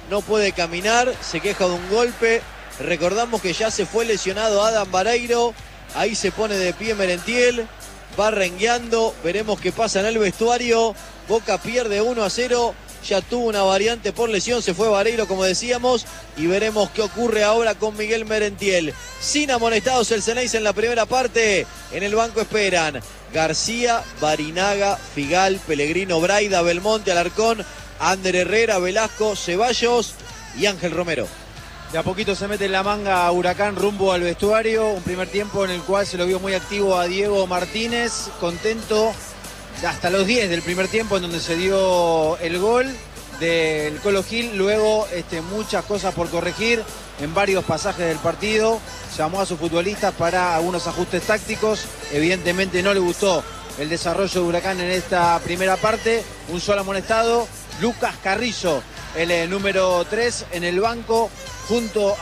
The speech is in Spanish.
no puede caminar, se queja de un golpe. Recordamos que ya se fue lesionado Adam Vareiro. Ahí se pone de pie Merentiel, va rengueando, veremos qué pasa en el vestuario. Boca pierde 1-0, ya tuvo una variante por lesión, se fue Vareiro como decíamos, y veremos qué ocurre ahora con Miguel Merentiel. Sin amonestados el Ceneice en la primera parte, en el banco esperan García, Barinaga, Figal, Pellegrino, Braida, Belmonte, Alarcón, Ander Herrera, Velasco, Ceballos y Ángel Romero. De a poquito se mete en la manga Huracán rumbo al vestuario, un primer tiempo en el cual se lo vio muy activo a Diego Martínez, contento hasta los 10 del primer tiempo en donde se dio el gol del Colo Gil. Luego muchas cosas por corregir en varios pasajes del partido, llamó a sus futbolistas para algunos ajustes tácticos, evidentemente no le gustó el desarrollo de Huracán en esta primera parte. Un solo amonestado, Lucas Carrizo, el número 3 en el banco junto